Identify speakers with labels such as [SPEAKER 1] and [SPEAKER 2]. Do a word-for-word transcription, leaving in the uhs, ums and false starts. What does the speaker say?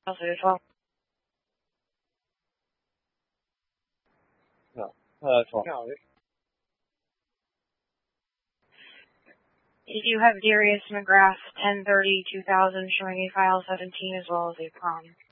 [SPEAKER 1] twelve.
[SPEAKER 2] No, uh, twelve.
[SPEAKER 3] No,
[SPEAKER 1] You do have Darius McGrath, ten thirty, two thousand, showing a file seventeen as well as a prom.